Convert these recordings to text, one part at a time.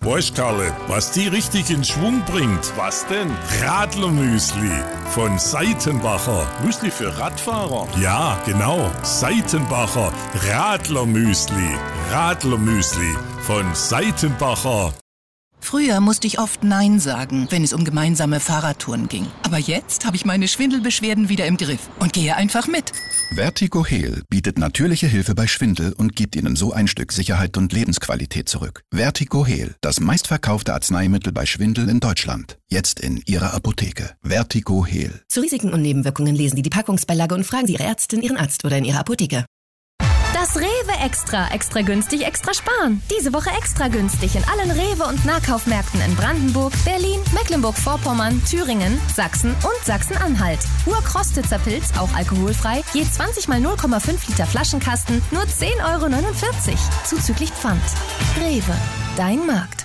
Weißt Karle, was die richtig in Schwung bringt? Was denn? Radlermüsli von Seitenbacher. Müsli für Radfahrer? Ja, genau. Seitenbacher Radlermüsli. Radlermüsli von Seitenbacher. Früher musste ich oft Nein sagen, wenn es um gemeinsame Fahrradtouren ging. Aber jetzt habe ich meine Schwindelbeschwerden wieder im Griff und gehe einfach mit. Vertigo-Heal bietet natürliche Hilfe bei Schwindel und gibt Ihnen so ein Stück Sicherheit und Lebensqualität zurück. Vertigo-Heal, das meistverkaufte Arzneimittel bei Schwindel in Deutschland. Jetzt in Ihrer Apotheke. Vertigo-Heal. Zu Risiken und Nebenwirkungen lesen Sie die Packungsbeilage und fragen Sie Ihre Ärztin, Ihren Arzt oder in Ihrer Apotheke. Das Rewe Extra. Extra günstig, extra sparen. Diese Woche extra günstig in allen Rewe- und Nahkaufmärkten in Brandenburg, Berlin, Mecklenburg-Vorpommern, Thüringen, Sachsen und Sachsen-Anhalt. Urkrostitzer Pilz, auch alkoholfrei, je 20 mal 0,5 Liter Flaschenkasten, nur 10,49 €. Zuzüglich Pfand. Rewe, dein Markt.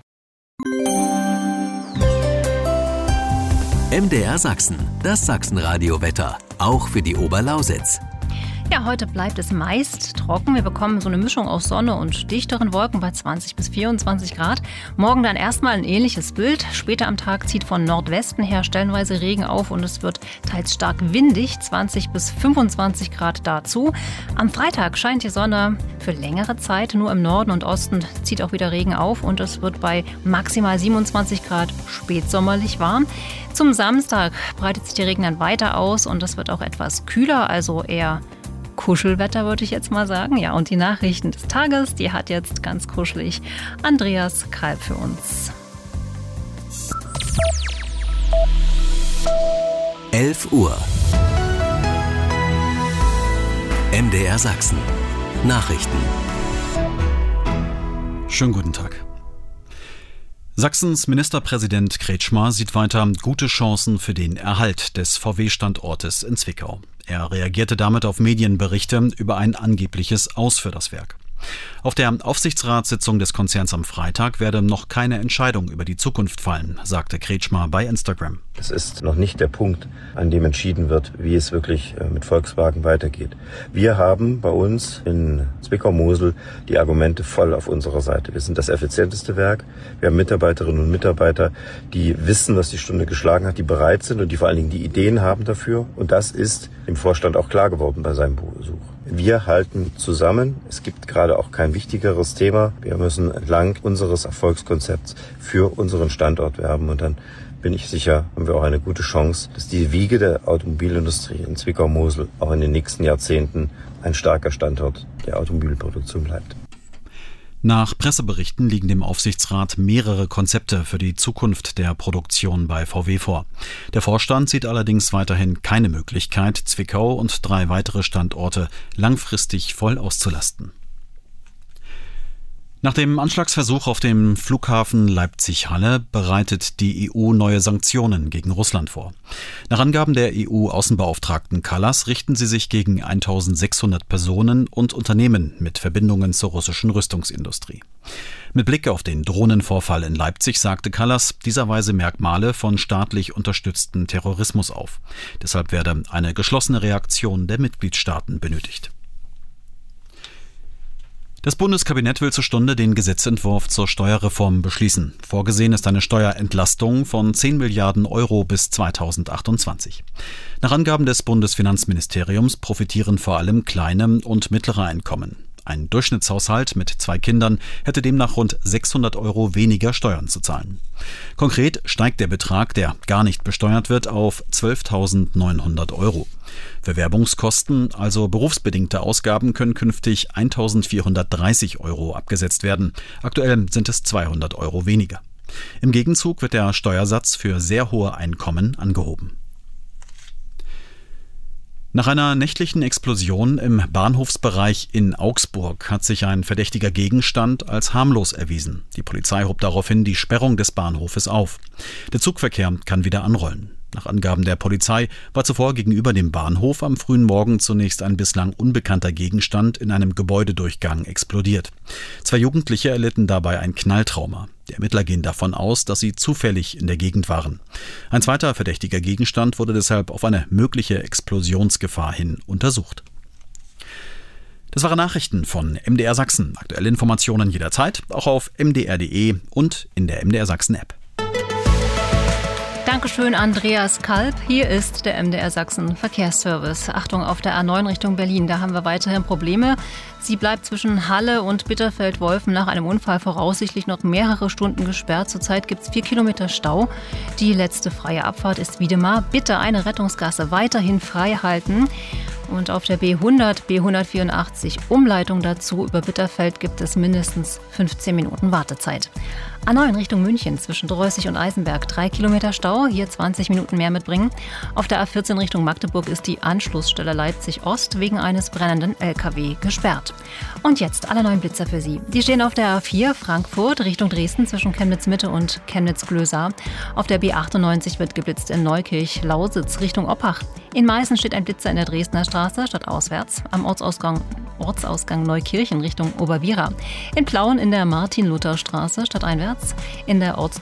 MDR Sachsen, das Sachsenradio-Wetter. Auch für die Oberlausitz. Ja, heute bleibt es meist trocken. Wir bekommen so eine Mischung aus Sonne und dichteren Wolken bei 20 bis 24 Grad. Morgen dann erstmal ein ähnliches Bild. Später am Tag zieht von Nordwesten her stellenweise Regen auf und es wird teils stark windig, 20 bis 25 Grad dazu. Am Freitag scheint die Sonne für längere Zeit. Nur im Norden und Osten zieht auch wieder Regen auf und es wird bei maximal 27 Grad spätsommerlich warm. Zum Samstag breitet sich der Regen dann weiter aus und es wird auch etwas kühler, also eher Kuschelwetter, würde ich jetzt mal sagen. Ja, und die Nachrichten des Tages, die hat jetzt ganz kuschelig Andreas Kalb für uns. 11 Uhr. MDR Sachsen. Nachrichten. Schönen guten Tag. Sachsens Ministerpräsident Kretschmer sieht weiter gute Chancen für den Erhalt des VW-Standortes in Zwickau. Er reagierte damit auf Medienberichte über ein angebliches Aus für das Werk. Auf der Aufsichtsratssitzung des Konzerns am Freitag werde noch keine Entscheidung über die Zukunft fallen, sagte Kretschmer bei Instagram. Es ist noch nicht der Punkt, an dem entschieden wird, wie es wirklich mit Volkswagen weitergeht. Wir haben bei uns in Zwickau-Mosel die Argumente voll auf unserer Seite. Wir sind das effizienteste Werk. Wir haben Mitarbeiterinnen und Mitarbeiter, die wissen, was die Stunde geschlagen hat, die bereit sind und die vor allen Dingen die Ideen haben dafür. Und das ist im Vorstand auch klar geworden bei seinem Besuch. Wir halten zusammen. Es gibt gerade auch kein wichtigeres Thema. Wir müssen entlang unseres Erfolgskonzepts für unseren Standort werben. Und dann bin ich sicher, haben wir auch eine gute Chance, dass die Wiege der Automobilindustrie in Zwickau-Mosel auch in den nächsten Jahrzehnten ein starker Standort der Automobilproduktion bleibt. Nach Presseberichten liegen dem Aufsichtsrat mehrere Konzepte für die Zukunft der Produktion bei VW vor. Der Vorstand sieht allerdings weiterhin keine Möglichkeit, Zwickau und 3 weitere Standorte langfristig voll auszulasten. Nach dem Anschlagsversuch auf dem Flughafen Leipzig-Halle bereitet die EU neue Sanktionen gegen Russland vor. Nach Angaben der EU-Außenbeauftragten Kallas richten sie sich gegen 1600 Personen und Unternehmen mit Verbindungen zur russischen Rüstungsindustrie. Mit Blick auf den Drohnenvorfall in Leipzig sagte Kallas, dieser weise Merkmale von staatlich unterstützten Terrorismus auf. Deshalb werde eine geschlossene Reaktion der Mitgliedstaaten benötigt. Das Bundeskabinett will zur Stunde den Gesetzentwurf zur Steuerreform beschließen. Vorgesehen ist eine Steuerentlastung von 10 Milliarden Euro bis 2028. Nach Angaben des Bundesfinanzministeriums profitieren vor allem kleine und mittlere Einkommen. Ein Durchschnittshaushalt mit 2 Kindern hätte demnach rund 600 Euro weniger Steuern zu zahlen. Konkret steigt der Betrag, der gar nicht besteuert wird, auf 12.900 Euro. Bewerbungskosten, also berufsbedingte Ausgaben, können künftig 1.430 Euro abgesetzt werden. Aktuell sind es 200 Euro weniger. Im Gegenzug wird der Steuersatz für sehr hohe Einkommen angehoben. Nach einer nächtlichen Explosion im Bahnhofsbereich in Augsburg hat sich ein verdächtiger Gegenstand als harmlos erwiesen. Die Polizei hob daraufhin die Sperrung des Bahnhofes auf. Der Zugverkehr kann wieder anrollen. Nach Angaben der Polizei war zuvor gegenüber dem Bahnhof am frühen Morgen zunächst ein bislang unbekannter Gegenstand in einem Gebäudedurchgang explodiert. 2 Jugendliche erlitten dabei ein Knalltrauma. Die Ermittler gehen davon aus, dass sie zufällig in der Gegend waren. Ein zweiter verdächtiger Gegenstand wurde deshalb auf eine mögliche Explosionsgefahr hin untersucht. Das waren Nachrichten von MDR Sachsen. Aktuelle Informationen jederzeit, auch auf mdr.de und in der MDR Sachsen App. Dankeschön, Andreas Kalb. Hier ist der MDR Sachsen Verkehrsservice. Achtung, auf der A9 Richtung Berlin, da haben wir weiterhin Probleme. Sie bleibt zwischen Halle und Bitterfeld-Wolfen nach einem Unfall voraussichtlich noch mehrere Stunden gesperrt. Zurzeit gibt es 4 Kilometer Stau. Die letzte freie Abfahrt ist Wiedemar. Bitte eine Rettungsgasse weiterhin frei halten. Und auf der B100, B184 Umleitung dazu über Bitterfeld gibt es mindestens 15 Minuten Wartezeit. A9 Richtung München zwischen Dreußig und Eisenberg 3 Kilometer Stau, hier 20 Minuten mehr mitbringen. Auf der A14 Richtung Magdeburg ist die Anschlussstelle Leipzig Ost wegen eines brennenden LKW gesperrt. Und jetzt alle neuen Blitzer für Sie. Die stehen auf der A4 Frankfurt Richtung Dresden zwischen Chemnitz Mitte und Chemnitz Glösar. Auf der B98 wird geblitzt in Neukirch Lausitz Richtung Oppach. In Meißen steht ein Blitzer in der Dresdner Straße stadtauswärts am Ortsausgang Neukirchen Richtung Oberwiera. In Plauen in der Martin-Luther-Straße stadteinwärts. In der